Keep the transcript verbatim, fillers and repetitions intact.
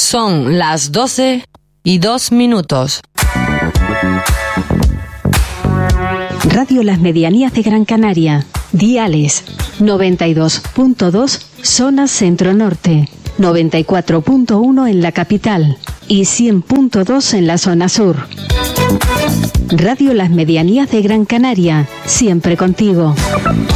Son las doce y dos minutos. Radio Las Medianías de Gran Canaria. Diales noventa y dos punto dos zona centro-norte, noventa y cuatro punto uno en la capital y cien punto dos en la zona sur. Radio Las Medianías de Gran Canaria, siempre contigo.